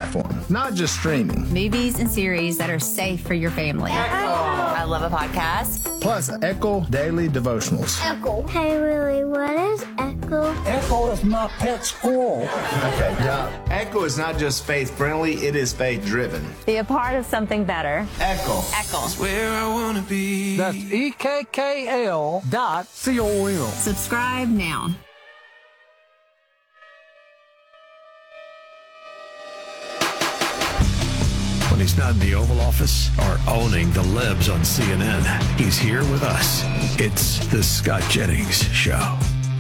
platform, not just streaming. Movies and series that are safe for your family. I love a podcast. Plus, Echo Daily Devotionals. Echo. Hey, Willie, what is Echo? Echo is my pet squirrel. Okay, Doc. Echo is not just faith-friendly, it is faith-driven. Be a part of something better. Echo. Echo. Where I wanna be. That's EKKL.com. Subscribe now. When he's not in the Oval Office or owning the libs on CNN, he's here with us. It's the Scott Jennings Show.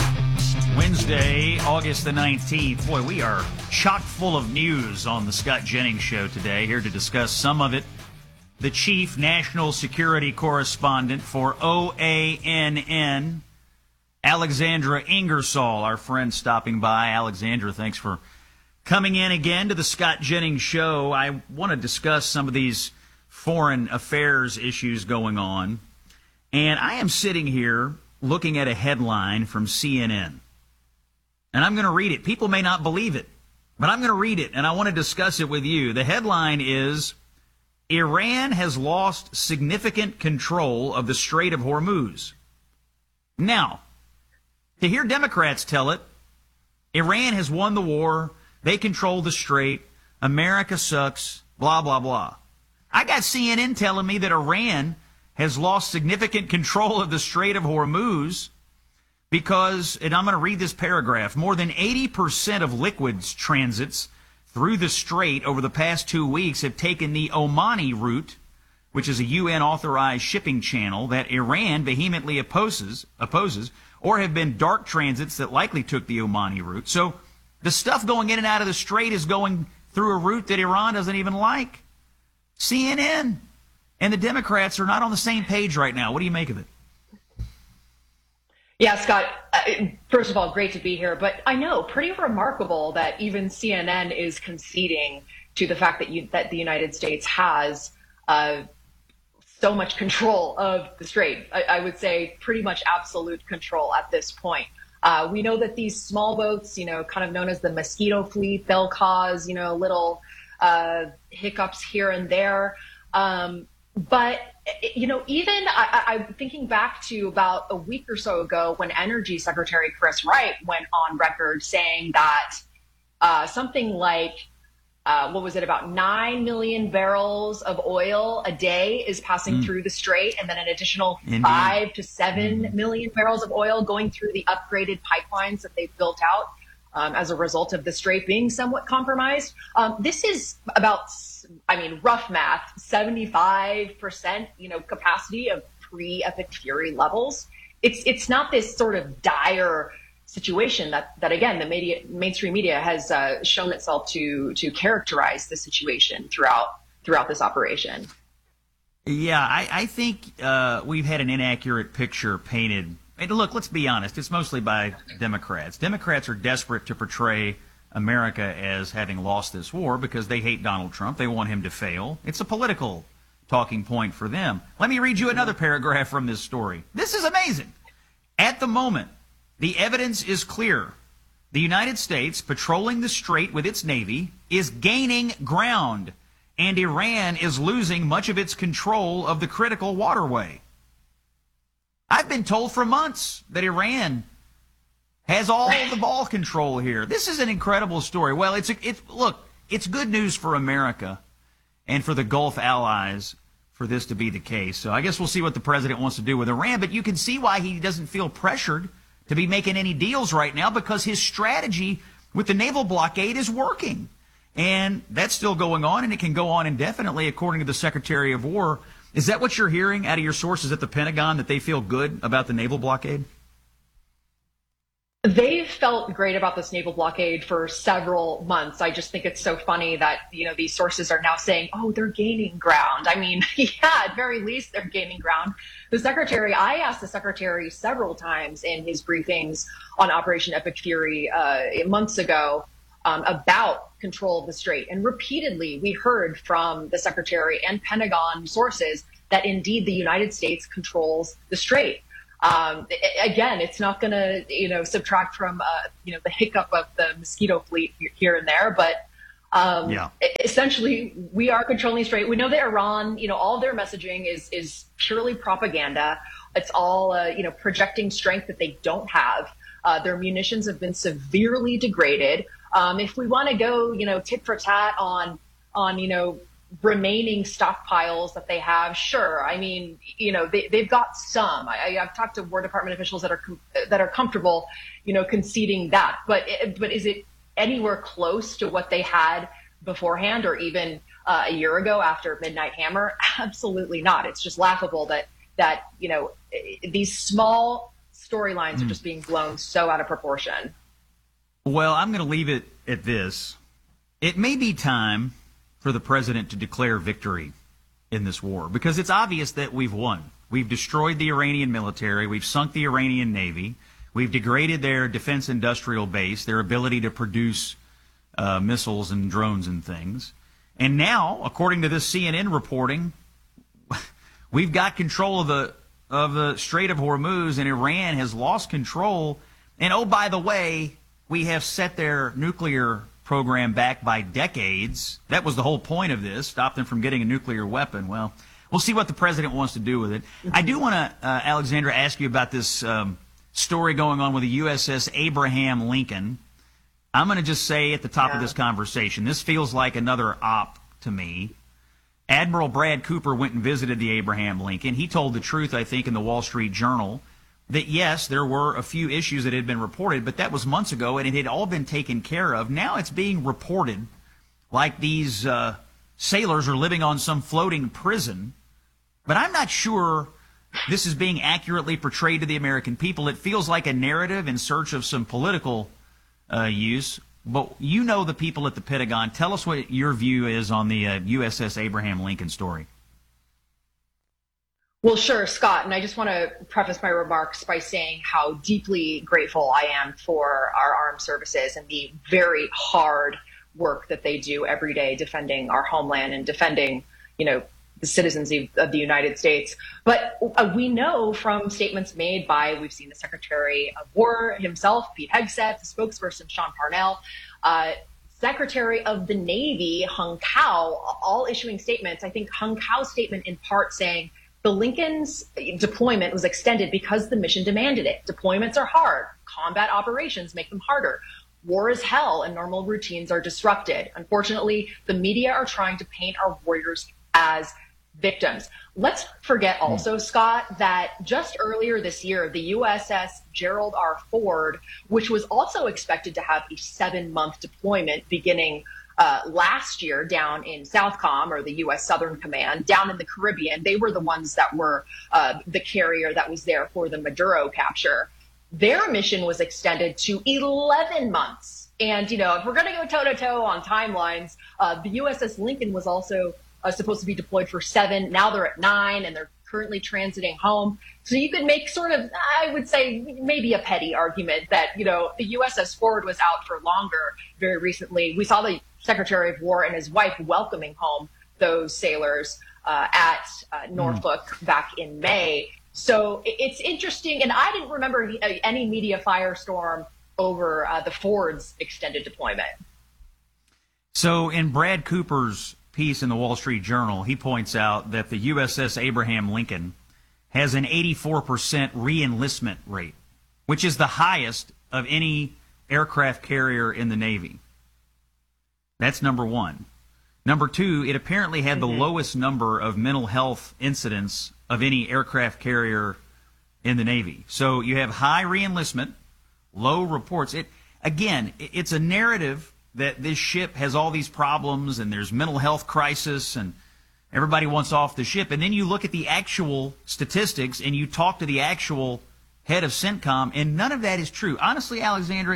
Wednesday, August the 19th. Boy, we are chock full of news on the Scott Jennings Show today. Here to discuss some of it, the chief national security correspondent for OANN, Alexandra Ingersoll, our friend stopping by. Alexandra, thanks for coming in again to the Scott Jennings Show. I want to discuss some of these foreign affairs issues going on. And I am sitting here looking at a headline from CNN. And I'm going to read it. People may not believe it, but I'm going to read it, and I want to discuss it with you. The headline is, Iran has lost significant control of the Strait of Hormuz. Now, to hear Democrats tell it, Iran has won the war, they control the strait, America sucks, blah, blah, blah. I got CNN telling me that Iran has lost significant control of the Strait of Hormuz because, and I'm going to read this paragraph, more than 80% of liquids transits through the strait over the past 2 weeks have taken the Omani route, which is a UN-authorized shipping channel that Iran vehemently opposes, or have been dark transits that likely took the Omani route. So the stuff going in and out of the strait is going through a route that Iran doesn't even like. CNN and the Democrats are not on the same page right now. What do you make of it? Yeah, Scott, first of all, great to be here. But I know, pretty remarkable that even CNN is conceding to the fact that the United States has so much control of the strait. I would say pretty much absolute control at this point. We know that these small boats, kind of known as the mosquito fleet, they'll cause, little hiccups here and there. But, even I'm thinking back to about a week or so ago when Energy Secretary Chris Wright went on record saying that something like, about 9 million barrels of oil a day is passing through the strait, and then an additional 5 to 7 million barrels of oil going through the upgraded pipelines that they've built out as a result of the strait being somewhat compromised. This is about, rough math, 75%, capacity of pre-Epic Fury levels. It's not this sort of dire situation that again, the mainstream media has shown itself to characterize the situation throughout this operation. Yeah, I think we've had an inaccurate picture painted. And look, let's be honest, it's mostly by Democrats. Democrats are desperate to portray America as having lost this war because they hate Donald Trump. They want him to fail. It's a political talking point for them. Let me read you another paragraph from this story. This is amazing. At the moment, the evidence is clear. The United States, patrolling the strait with its Navy, is gaining ground, and Iran is losing much of its control of the critical waterway. I've been told for months that Iran has all the ball control here. This is an incredible story. Well, it's good news for America and for the Gulf allies for this to be the case. So I guess we'll see what the president wants to do with Iran, but you can see why he doesn't feel pressured to be making any deals right now, because his strategy with the naval blockade is working. And that's still going on, and it can go on indefinitely, according to the Secretary of War. Is that what you're hearing out of your sources at the Pentagon, that they feel good about the naval blockade? They've felt great about this naval blockade for several months. I just think it's so funny that, these sources are now saying, oh, they're gaining ground. Yeah, at very least, they're gaining ground. I asked the secretary several times in his briefings on Operation Epic Fury months ago about control of the strait. And repeatedly, we heard from the secretary and Pentagon sources that indeed the United States controls the strait. Again, it's not going to, subtract from, the hiccup of the mosquito fleet here and there, but Essentially, we are controlling the Strait. We know that Iran, all of their messaging is purely propaganda. It's all, projecting strength that they don't have. Their munitions have been severely degraded. If we want to go, tit for tat on remaining stockpiles that they have, sure. I mean, they've got some. I've talked to War Department officials that are comfortable, conceding that. But is it anywhere close to what they had beforehand, or even a year ago after Midnight Hammer? Absolutely not. It's just laughable that these small storylines are just being blown so out of proportion. Well, I'm going to leave it at this. It may be time for the president to declare victory in this war, because it's obvious that we've won. We've destroyed the Iranian military. We've sunk the Iranian Navy. We've degraded their defense industrial base, their ability to produce missiles and drones and things. And now, according to this CNN reporting, we've got control of the Strait of Hormuz, and Iran has lost control. And oh, by the way, we have set their nuclear program back by decades. That was the whole point of this, stop them from getting a nuclear weapon. Well, we'll see what the president wants to do with it. I do want to, Alexandra, ask you about this story going on with the USS Abraham Lincoln. I'm going to just say at the top of this conversation, this feels like another op to me. Admiral Brad Cooper went and visited the Abraham Lincoln. He told the truth, I think, in the Wall Street Journal, that yes, there were a few issues that had been reported, but that was months ago, and it had all been taken care of. Now it's being reported like these sailors are living on some floating prison. But I'm not sure this is being accurately portrayed to the American people. It feels like a narrative in search of some political use. But you know the people at the Pentagon. Tell us what your view is on the USS Abraham Lincoln story. Well, sure, Scott. And I just want to preface my remarks by saying how deeply grateful I am for our armed services and the very hard work that they do every day defending our homeland and defending, the citizens of the United States. But we know from statements made by, we've seen the Secretary of War himself, Pete Hegseth, the spokesperson, Sean Parnell, Secretary of the Navy, Hung Kao, all issuing statements. I think Hung Kao's statement in part saying the Lincoln's deployment was extended because the mission demanded it. Deployments are hard. Combat operations make them harder. War is hell and normal routines are disrupted. Unfortunately, the media are trying to paint our warriors as victims. Let's forget also, Scott, that just earlier this year, the USS Gerald R. Ford, which was also expected to have a 7-month deployment beginning last year down in Southcom, or the U.S. Southern Command, down in the Caribbean, they were the ones that were the carrier that was there for the Maduro capture. Their mission was extended to 11 months. And, if we're going to go toe-to-toe on timelines, the USS Lincoln was also supposed to be deployed for 7. Now they're at 9, and they're currently transiting home. So you could make sort of, I would say, maybe a petty argument that, the USS Ford was out for longer very recently. We saw the Secretary of War and his wife welcoming home those sailors at Norfolk back in May. So it's interesting. And I didn't remember any media firestorm over the Ford's extended deployment. So in Brad Cooper's piece in the Wall Street Journal, he points out that the USS Abraham Lincoln has an 84% re-enlistment rate, which is the highest of any aircraft carrier in the Navy. That's number one. Number two, it apparently had the lowest number of mental health incidents of any aircraft carrier in the Navy. So you have high re-enlistment, low reports. It's a narrative that this ship has all these problems and there's mental health crisis and everybody wants off the ship. And then you look at the actual statistics and you talk to the actual head of CENTCOM, and none of that is true. Honestly, Alexandra,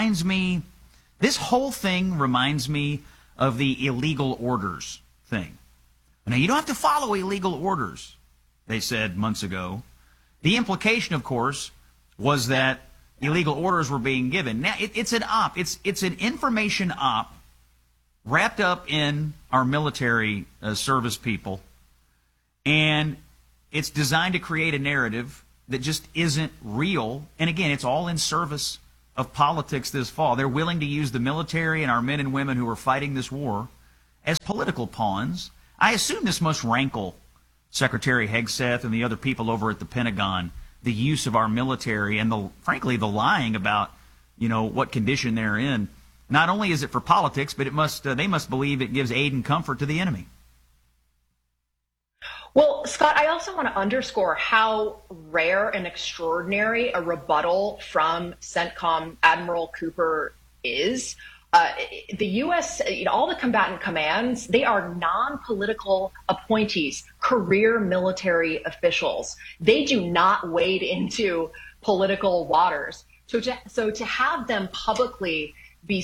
this whole thing reminds me of the illegal orders thing. Now, you don't have to follow illegal orders, they said months ago. The implication, of course, was that illegal orders were being given. Now, it's an op. It's an information op wrapped up in our military service people, and it's designed to create a narrative that just isn't real. And again, it's all in service of politics this fall. They're willing to use the military and our men and women who are fighting this war as political pawns. I assume this must rankle Secretary Hegseth and the other people over at the Pentagon, the use of our military and, frankly, the lying about, what condition they're in. Not only is it for politics, but they must believe it gives aid and comfort to the enemy. Well, Scott, I also want to underscore how rare and extraordinary a rebuttal from CENTCOM Admiral Cooper is. The U.S., all the combatant commands, they are non-political appointees, career military officials. They do not wade into political waters. So to have them publicly be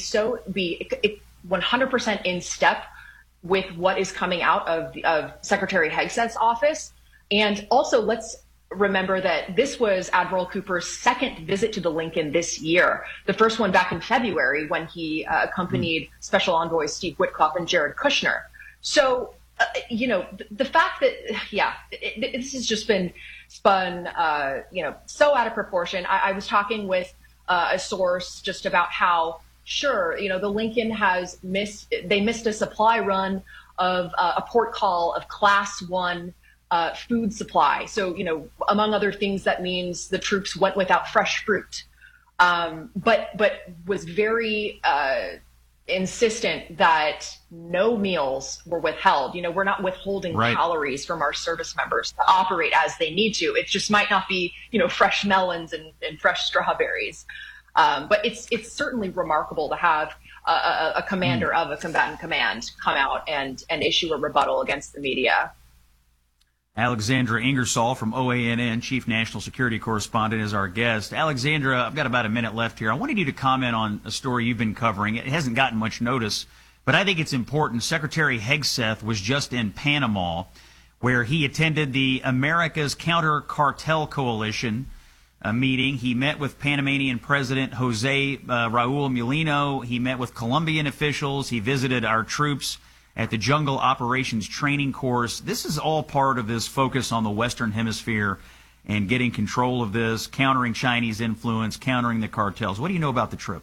100% in step with what is coming out of Secretary Hegseth's office. And also, let's remember that this was Admiral Cooper's second visit to the Lincoln this year. The first one back in February when he accompanied Special Envoys Steve Witkoff and Jared Kushner. So, the fact that, this has just been spun, so out of proportion. I was talking with a source just about how, sure, the Lincoln missed a supply run of a port call of Class 1 food supply. So, among other things, that means the troops went without fresh fruit, but was very insistent that no meals were withheld. We're not withholding calories from our service members to operate as they need to. It just might not be, fresh melons and fresh strawberries. But it's certainly remarkable to have a commander of a combatant command come out and issue a rebuttal against the media. Alexandra Ingersoll from OANN, Chief National Security Correspondent, is our guest. Alexandra, I've got about a minute left here. I wanted you to comment on a story you've been covering. It hasn't gotten much notice, but I think it's important. Secretary Hegseth was just in Panama, where he attended the America's Counter Cartel Coalition meeting. He met with Panamanian President Jose Raul Mulino. He met with Colombian officials. He visited our troops at the Jungle Operations Training Course. This is all part of this focus on the Western Hemisphere and getting control of this, countering Chinese influence, countering the cartels. What do you know about the trip?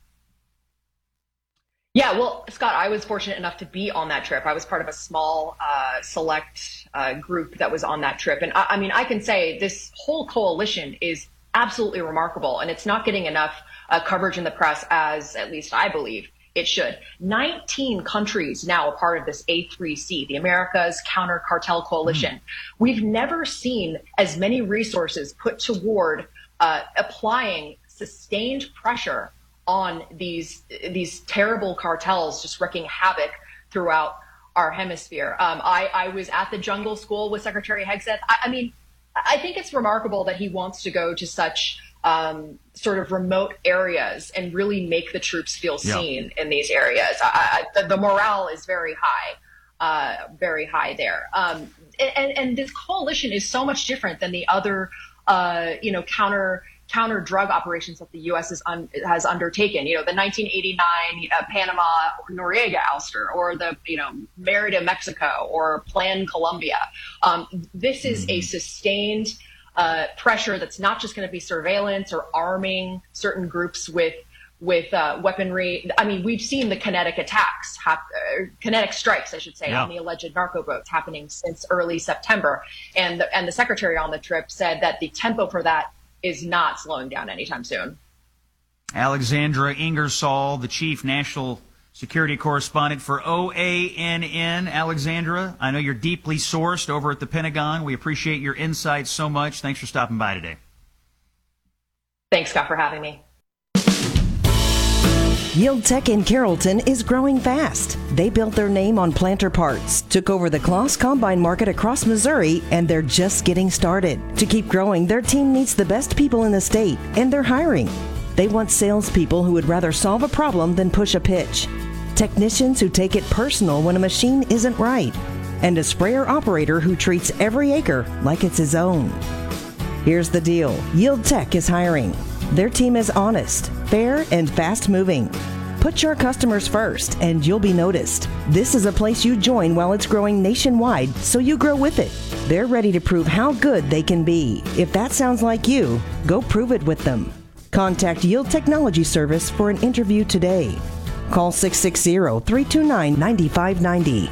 Yeah, well, Scott, I was fortunate enough to be on that trip. I was part of a small, select group that was on that trip. And I can say this whole coalition is absolutely remarkable, and it's not getting enough coverage in the press, as at least I believe it should. 19 countries now a part of this A3C, the America's Counter Cartel Coalition. We've never seen as many resources put toward applying sustained pressure on these terrible cartels just wreaking havoc throughout our hemisphere. I was at the Jungle School with Secretary Hegseth. I think it's remarkable that he wants to go to such sort of remote areas and really make the troops feel seen in these areas. The morale is very high there. And this coalition is so much different than the other, counter drug operations that the U.S. has undertaken. The 1989 Panama Noriega ouster, or the Merida Mexico, or Plan Colombia. This is a sustained pressure that's not just going to be surveillance or arming certain groups with weaponry. We've seen the kinetic attacks, kinetic strikes, I should say, on the alleged narco boats happening since early September. And the secretary on the trip said that the tempo for that is not slowing down anytime soon. Alexandra Ingersoll, the Chief National Security Correspondent for OANN. Alexandra, I know you're deeply sourced over at the Pentagon. We appreciate your insights so much. Thanks for stopping by today. Thanks, Scott, for having me. Yield Tech in Carrollton is growing fast. They built their name on planter parts, took over the Kloss Combine market across Missouri, and they're just getting started. To keep growing, their team needs the best people in the state, and they're hiring. They want salespeople who would rather solve a problem than push a pitch. Technicians who take it personal when a machine isn't right. And a sprayer operator who treats every acre like it's his own. Here's the deal. Yield Tech is hiring. Their team is honest, fair, and fast-moving. Put your customers first, and you'll be noticed. This is a place you join while it's growing nationwide, so you grow with it. They're ready to prove how good they can be. If that sounds like you, go prove it with them. Contact Yield Technology Service for an interview today. Call 660-329-9590.